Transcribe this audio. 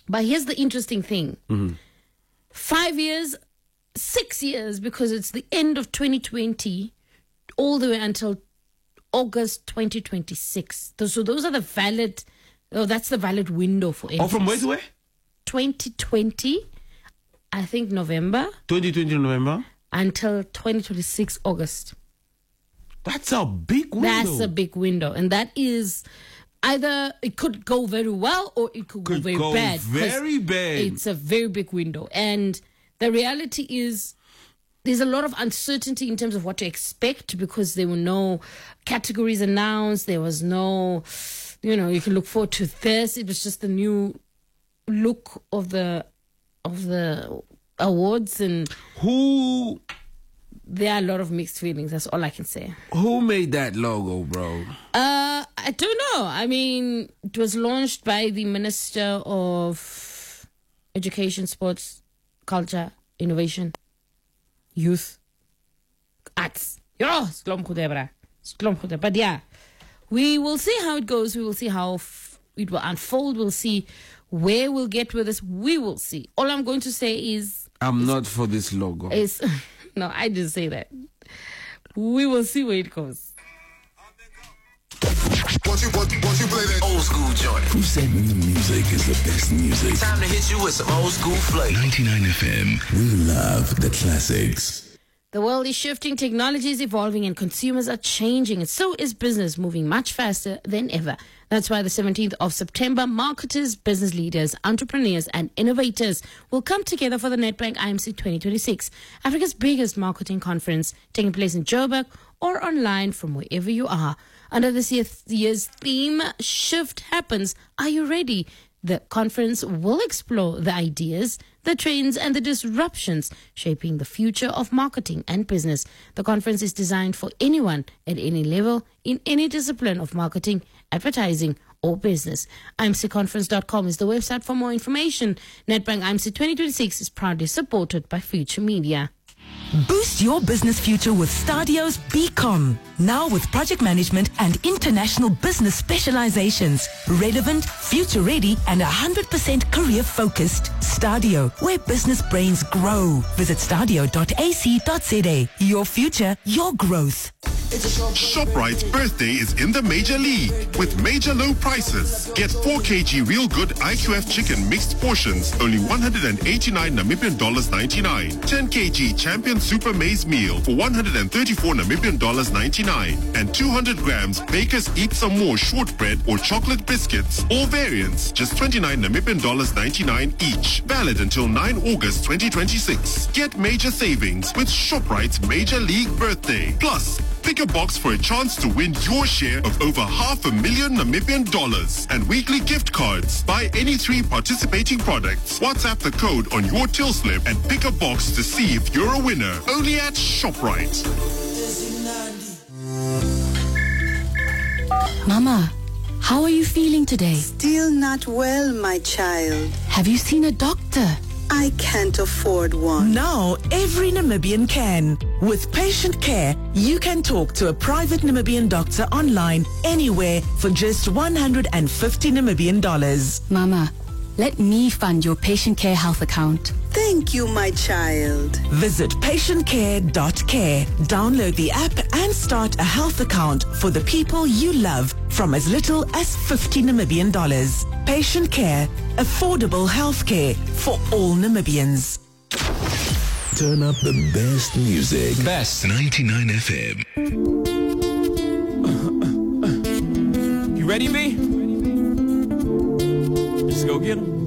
But here's the interesting thing. 5 years, 6 years, because it's the end of 2020, all the way until August 2026. So those are the valid, that's the valid window for entries. Oh, from where to where? 2020, I think November. 2020 November? Until 2026 August. That's a big window. That's a big window. And that is either it could go very well or it could go very bad. Very bad. It's a very big window. And the reality is there's a lot of uncertainty in terms of what to expect because there were no categories announced. There was no, you can look forward to this. It was just the new look of the awards, and there are a lot of mixed feelings. That's all I can say. Who made that logo, bro? I don't know. I mean, it was launched by the Minister of Education, Sports, Culture, Innovation, Youth, Arts. But yeah, we will see how it goes. We will see how it will unfold. We'll see where we'll get with this. We will see. All I'm going to say is I'm not for this logo. No, I didn't say that. We will see where it goes. Once you play that Old school joint. Who said new music is the best music? Time to hit you with some old school flavor. 99 FM. We love the classics. The world is shifting, technology is evolving, and consumers are changing. And so is business, moving much faster than ever. That's why the 17th of September, marketers, business leaders, entrepreneurs, and innovators will come together for the Nedbank IMC 2026, Africa's biggest marketing conference, taking place in Joburg or online from wherever you are. Under this year's theme, Shift Happens. Are you ready? The conference will explore the ideas, the trends, and the disruptions shaping the future of marketing and business. The conference is designed for anyone at any level, in any discipline of marketing, advertising, or business. IMCconference.com is the website for more information. Nedbank IMC 2026 is proudly supported by Future Media. Boost your business future with Stadio's BCom. Now with project management and international business specializations. Relevant, future-ready, and 100% career-focused. Stadio, where business brains grow. Visit stadio.ac.za. Your future, your growth. ShopRite's birthday is in the Major League with major low prices. Get 4 kg Real Good IQF chicken mixed portions, only 189 Namibian dollars 99. 10 kg Champion Super Maize meal for 134 Namibian dollars 99. And 200 grams Baker's Eat Some More shortbread or chocolate biscuits. All variants, just 29 Namibian dollars 99 each. Valid until 9 August 2026. Get major savings with ShopRite's Major League birthday. Plus, pick a box for a chance to win your share of over $500,000 Namibian dollars and weekly gift cards. Buy any 3 participating products. WhatsApp the code on your till slip and pick a box to see if you're a winner. Only at ShopRite. Mama, how are you feeling today? Still not well, my child. Have you seen a doctor? I can't afford one. Now, every Namibian can. With Patient Care, you can talk to a private Namibian doctor online anywhere for just 150 Namibian dollars. Mama, let me fund your Patient Care health account. Thank you, my child. Visit patientcare.care. Download the app and start a health account for the people you love from as little as 50 Namibian dollars. Patient Care. Affordable health care for all Namibians. Turn up the best music. Best 99 FM. You ready, V? Let's go get him.